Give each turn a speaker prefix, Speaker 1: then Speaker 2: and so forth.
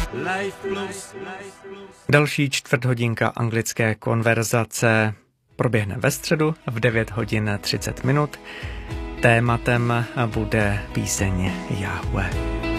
Speaker 1: Další čtvrthodinka anglické konverzace proběhne ve středu v 9 hodin 30 minut. Tématem bude píseň Jahwe.